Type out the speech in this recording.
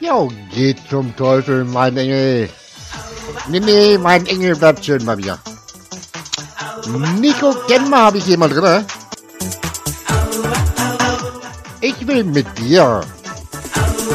Ja, geht zum Teufel, mein Engel. Nee, mein Engel bleibt schön mal wieder. Nico Gemma habe ich hier mal drin. Ich will mit dir